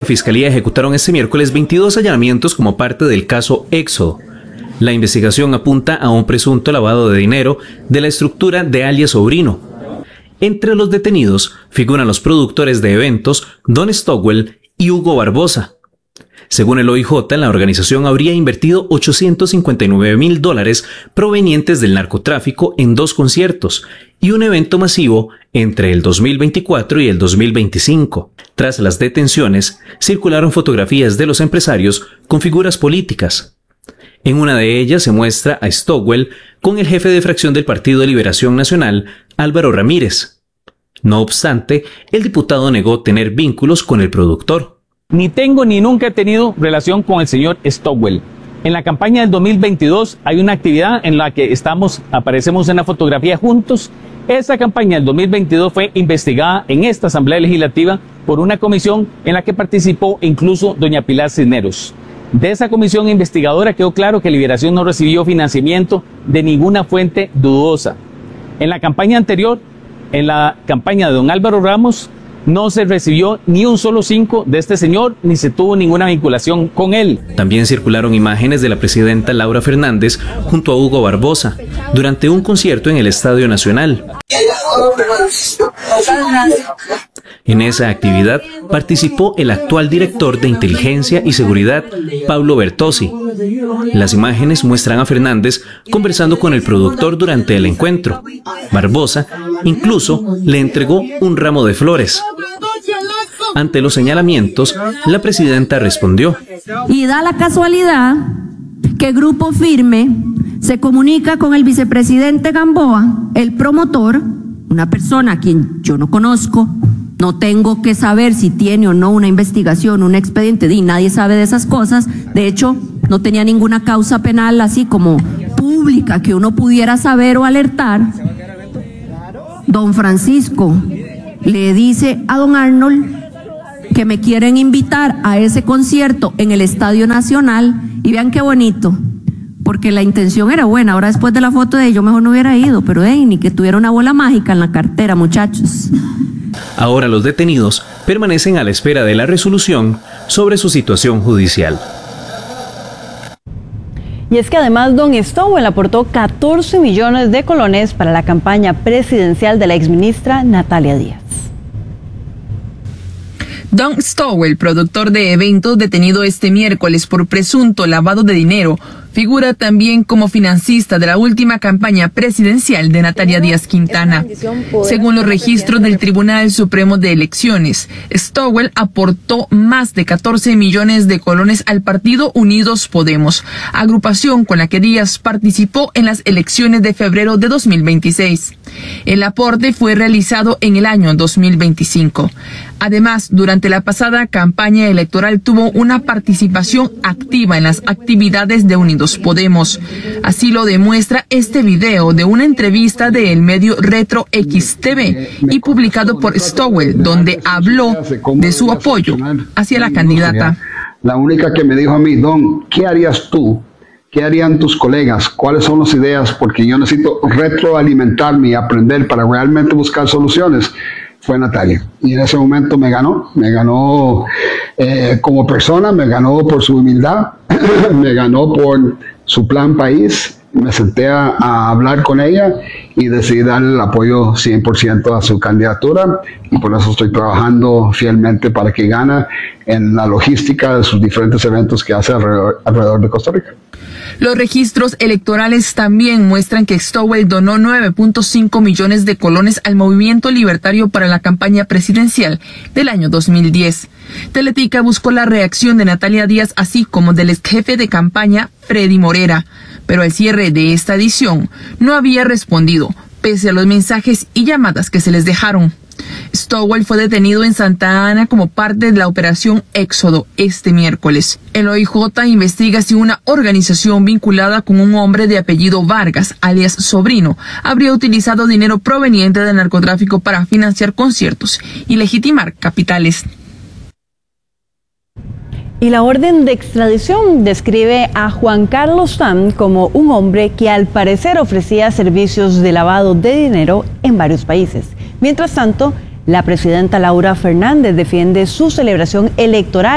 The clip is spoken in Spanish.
Fiscalía ejecutaron este miércoles 22 allanamientos como parte del caso Éxodo. La investigación apunta a un presunto lavado de dinero de la estructura de alias Sobrino. Entre los detenidos figuran los productores de eventos Don Stockwell y Hugo Barbosa. Según el OIJ, la organización habría invertido $859,000 provenientes del narcotráfico en 2 conciertos y un evento masivo entre el 2024 y el 2025. Tras las detenciones, circularon fotografías de los empresarios con figuras políticas. En una de ellas se muestra a Stockwell con el jefe de fracción del Partido de Liberación Nacional, Álvaro Ramírez. No obstante, el diputado negó tener vínculos con el productor. Ni tengo ni nunca he tenido relación con el señor Stockwell. En la campaña del 2022 hay una actividad en la que aparecemos en la fotografía juntos. Esa campaña del 2022 fue investigada en esta Asamblea Legislativa por una comisión en la que participó incluso doña Pilar Cisneros. De esa comisión investigadora quedó claro que Liberación no recibió financiamiento de ninguna fuente dudosa. En la campaña anterior, en la campaña de don Álvaro Ramos, no se recibió ni un solo 5 de este señor, ni se tuvo ninguna vinculación con él. También circularon imágenes de la presidenta Laura Fernández junto a Hugo Barbosa durante un concierto en el Estadio Nacional. En esa actividad participó el actual director de Inteligencia y Seguridad, Pablo Bertozzi. Las imágenes muestran a Fernández conversando con el productor durante el encuentro. Barbosa incluso le entregó un ramo de flores. Ante los señalamientos, la presidenta respondió. Y da la casualidad que Grupo Firme se comunica con el vicepresidente Gamboa, el promotor, una persona a quien yo no conozco, no tengo que saber si tiene o no una investigación, un expediente, y nadie sabe de esas cosas. De hecho, no tenía ninguna causa penal así como pública que uno pudiera saber o alertar. Don Francisco le dice a don Arnold que me quieren invitar a ese concierto en el Estadio Nacional, y vean qué bonito, porque la intención era buena. Ahora, después de la foto de yo mejor no hubiera ido, pero ni que tuviera una bola mágica en la cartera, muchachos. Ahora los detenidos permanecen a la espera de la resolución sobre su situación judicial. Y es que además don Stockwell aportó 14 millones de colones para la campaña presidencial de la exministra Natalia Díaz. Don Stockwell, productor de eventos detenido este miércoles por presunto lavado de dinero, figura también como financista de la última campaña presidencial de Natalia Díaz Quintana. Según los registros del Tribunal Supremo de Elecciones, Stockwell aportó más de 14 millones de colones al partido Unidos Podemos, agrupación con la que Díaz participó en las elecciones de febrero de 2026. El aporte fue realizado en el año 2025. Además, durante la pasada campaña electoral tuvo una participación activa en las actividades de Unidos Podemos. Así lo demuestra este video de una entrevista del medio Retro XTV y publicado por Stockwell, donde habló de su apoyo hacia la candidata. La única que me dijo a mí, Don, ¿qué harías tú? ¿Qué harían tus colegas? ¿Cuáles son las ideas? Porque yo necesito retroalimentarme y aprender para realmente buscar soluciones. Fue Natalia. Y en ese momento me ganó como persona, me ganó por su humildad, me ganó por su plan país. Me senté a hablar con ella y decidí darle el apoyo 100% a su candidatura, y por eso estoy trabajando fielmente para que gane en la logística de sus diferentes eventos que hace alrededor de Costa Rica. Los registros electorales también muestran que Stockwell donó 9.5 millones de colones al Movimiento Libertario para la campaña presidencial del año 2010. Teletica buscó la reacción de Natalia Díaz, así como del ex jefe de campaña Freddy Morera, pero al cierre de esta edición no había respondido, pese a los mensajes y llamadas que se les dejaron. Stockwell fue detenido en Santa Ana como parte de la operación Éxodo este miércoles. El OIJ investiga si una organización vinculada con un hombre de apellido Vargas, alias Sobrino, habría utilizado dinero proveniente del narcotráfico para financiar conciertos y legitimar capitales. Y la orden de extradición describe a Juan Carlos Tam como un hombre que al parecer ofrecía servicios de lavado de dinero en varios países. Mientras tanto, la presidenta Laura Fernández defiende su celebración electoral